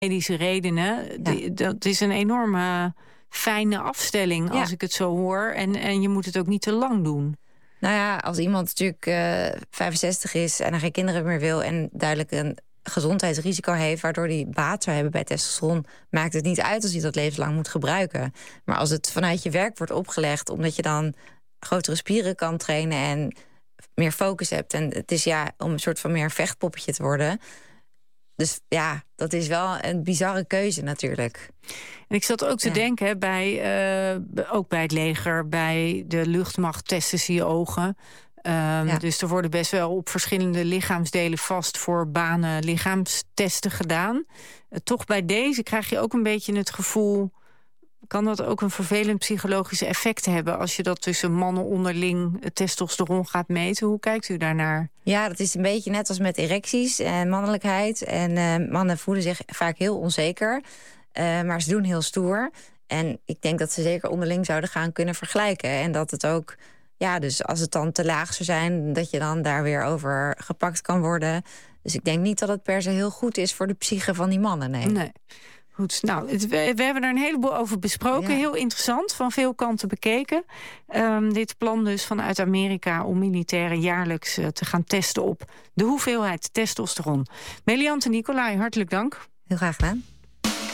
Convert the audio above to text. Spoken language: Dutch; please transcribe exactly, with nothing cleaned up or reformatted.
medische redenen. Ja. Die, dat is een enorme fijne afstelling als Ja. ik het zo hoor. En, en je moet het ook niet te lang doen. Nou ja, als iemand natuurlijk uh, vijfenzestig is en er geen kinderen meer wil en duidelijk een gezondheidsrisico heeft, waardoor hij baat zou hebben bij testosteron, maakt het niet uit als hij dat levenslang moet gebruiken. Maar als het vanuit je werk wordt opgelegd, omdat je dan grotere spieren kan trainen en meer focus hebt. En het is ja om een soort van meer vechtpoppetje te worden. Dus ja, dat is wel een bizarre keuze natuurlijk. En ik zat ook te Ja. denken, bij, uh, ook bij het leger, bij de luchtmacht testen ze je ogen. Um, Ja. Dus er worden best wel op verschillende lichaamsdelen vast voor banen lichaamstesten gedaan. Uh, toch bij deze krijg je ook een beetje het gevoel, kan dat ook een vervelend psychologisch effect hebben als je dat tussen mannen onderling het testosteron gaat meten? Hoe kijkt u daarnaar? Ja, dat is een beetje net als met erecties en mannelijkheid. En uh, mannen voelen zich vaak heel onzeker, uh, maar ze doen heel stoer. En ik denk dat ze zeker onderling zouden gaan kunnen vergelijken. En dat het ook, ja, dus als het dan te laag zou zijn, dat je dan daar weer over gepakt kan worden. Dus ik denk niet dat het per se heel goed is voor de psyche van die mannen, nee. Nee. Goed, nou, het, we, we hebben er een heleboel over besproken. Ja. Heel interessant, van veel kanten bekeken. Um, dit plan dus vanuit Amerika om militairen jaarlijks uh, te gaan testen op de hoeveelheid testosteron. Meliante Nicolai, hartelijk dank. Heel graag gedaan.